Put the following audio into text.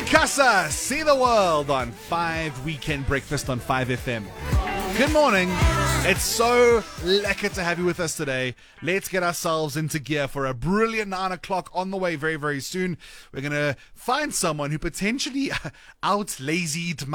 Casa, see the world on 5 Weekend Breakfast on 5FM. Good morning. It's so lekker to have you with us today. Let's get ourselves into gear for a brilliant 9 o'clock on the way very, very soon. We're going to find someone who potentially out-lazied